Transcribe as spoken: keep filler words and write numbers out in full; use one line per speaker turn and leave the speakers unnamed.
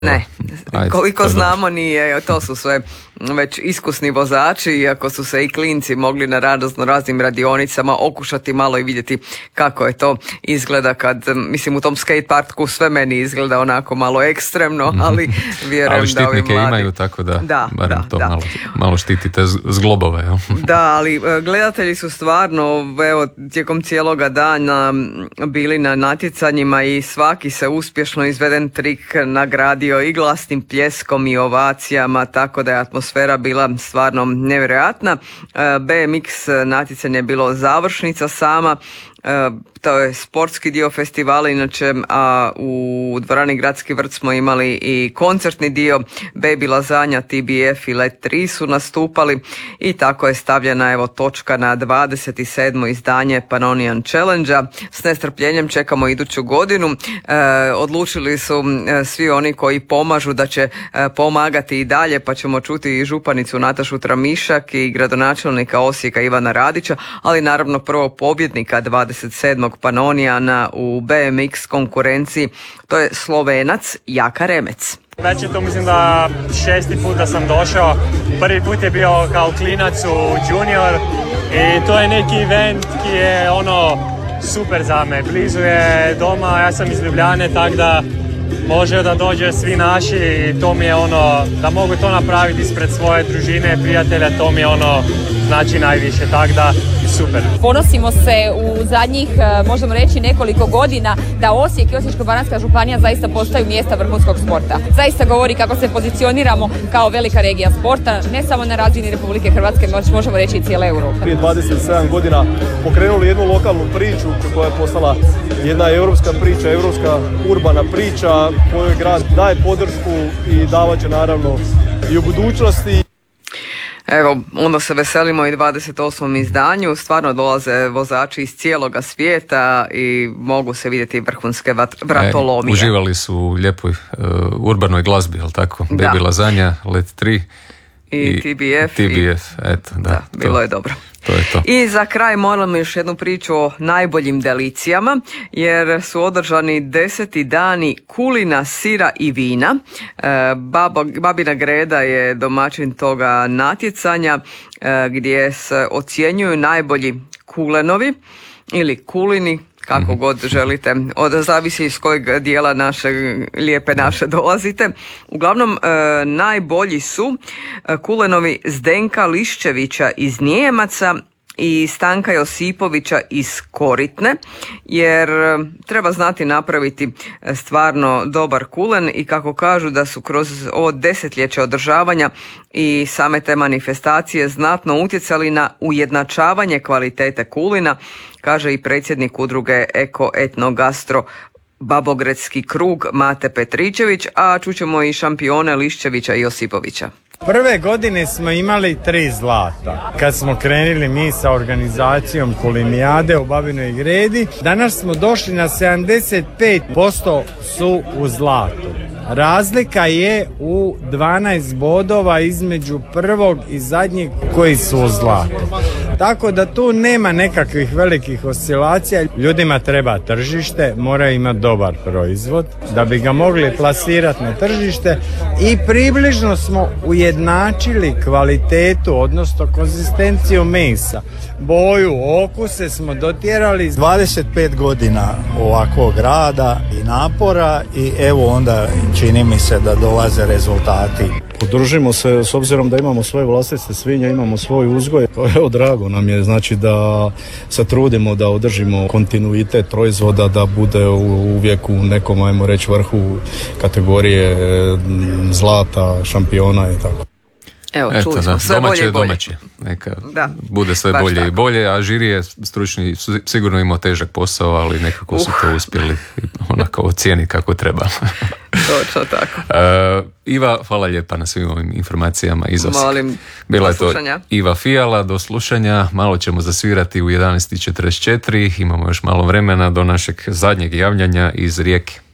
Ne, Ajde, koliko znamo nije, to su sve već iskusni vozači, iako su se i klinci mogli na razno raznim radionicama okušati malo i vidjeti kako je to izgleda kad, mislim u tom skate parku sve meni izgleda onako malo ekstremno, ali vjerujem
ali
da ovi mladi...
imaju, tako da,
da
barem
da,
to
da.
Malo, malo štitite zglobove.
Da, ali gledatelji su stvarno evo, tijekom cijeloga dana bili na natjecanjima i svaki se uspješno izveden trik nagradio i glasnim pljeskom i ovacijama, tako da je atmosfera bila stvarno nevjerojatna. B M X natjecanje je bilo završnica sama, to je sportski dio festivala, inače a u dvorani Gradski vrt smo imali i koncertni dio, Baby Lazanja, T B F i Let tri su nastupali i tako je stavljena evo točka na dvadeset sedmo izdanje Pannonian Challenge-a. S nestrpljenjem čekamo iduću godinu. E, odlučili su e, svi oni koji pomažu da će e, pomagati i dalje, pa ćemo čuti i županicu Natašu Tramišak i gradonačelnika Osijeka Ivana Radića, ali naravno prvo pobjednika dvadeset sedmog Pannoniana u B M X konkurenciji, to je Slovenac Jaka Remec.
Već je to mislim da šesti put da sam došao, prvi put je bio kao klinac u junior i to je neki event ki je ono super za me, blizu je doma, ja sam iz Ljubljane, tako da može da dođe svi naši i to mi je ono, da mogu to napraviti ispred svoje družine, prijatelja, to mi je ono znači najviše, tako da super.
Ponosimo se u zadnjih, možemo reći, nekoliko godina da Osijek i Osječko-baranjska županija zaista postaju mjesta vrhunskog sporta. Zaista govori kako se pozicioniramo kao velika regija sporta, ne samo na razini Republike Hrvatske, možemo reći i cijele Europe.
Prije dvadeset sedam godina pokrenuli jednu lokalnu priču koja je postala jedna europska priča, europska urbana priča kojoj grad daje podršku i davat će naravno i u budućnosti.
Evo, onda se veselimo i dvadeset osmom izdanju, stvarno dolaze vozači iz cijeloga svijeta i mogu se vidjeti vrhunske vratolomije.
E, uživali su u lijepoj uh, urbanoj glazbi, jel tako? Da. Baby Lazanja, Let tri
i, i T B F.
T B F,
i,
eto, da.
da bilo
to.
je dobro.
To je to.
I za kraj moramo još jednu priču o najboljim delicijama, jer su održani deseti dani kulina, sira i vina. E, babo, babina Greda je domaćin toga natjecanja e, gdje se ocjenjuju najbolji kulenovi ili kulini, kako god želite, od zavisi iz kojeg dijela naše lijepe naše dolazite. Uglavnom, e, najbolji su kulenovi Zdenka Liščevića iz Nijemaca i Stanka Josipovića iz Koritne, jer treba znati napraviti stvarno dobar kulen i kako kažu da su kroz ovo desetljeće održavanja i same te manifestacije znatno utjecali na ujednačavanje kvalitete kulina, kaže i predsjednik udruge Eko Etno Gastro Babogredski krug Mate Petričević, a čućemo i šampione Liščevića i Josipovića.
Prve godine smo imali tri zlata. Kad smo krenuli mi sa organizacijom kulinijade u Babinoj Gredi, danas smo došli na sedamdeset pet posto su u zlatu. Razlika je u dvanaest bodova između prvog i zadnjeg koji su u zlatu. Tako da tu nema nekakvih velikih oscilacija. Ljudima treba tržište, moraju imati dobar proizvod da bi ga mogli plasirati na tržište i približno smo ujednačili kvalitetu, odnosno konzistenciju mesa. Boju, okuse smo dotjerali.
dvadeset pet godina ovakvog rada i napora i evo onda čini mi se da dolaze rezultati.
Podržimo se s obzirom da imamo svoje vlastite svinje, imamo svoj uzgoj. Evo, drago nam je znači da se trudimo da održimo kontinuitet proizvoda, da bude uvijek u nekom, ajmo reći, vrhu kategorije zlata, šampiona i tako.
Evo,
Eto,
čuli smo,
da,
sve
domaće
bolje i bolje.
Domaće. Neka
da,
bude sve bolje tako. I bolje, a žiri je stručni, sigurno imao težak posao, ali nekako uh. su to uspjeli onako ocijeni kako treba.
Točno tako.
Uh, Iva, hvala lijepa na svim ovim informacijama iz Osijeka.
Molim,
bila je to
slušanja.
Iva Fijala, do slušanja. Malo ćemo zasvirati u jedanaest i četrdeset četiri, imamo još malo vremena do našeg zadnjeg javljanja iz Rijeke.